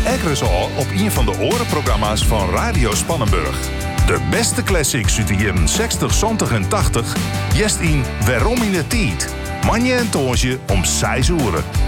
Ekkeres al op een van de orenprogramma's van Radio Spannenburg. De beste classics uit de jaren 60, 70 en 80. Jest in Waarom in de Tijd. Manje en Toosje om 6 uur.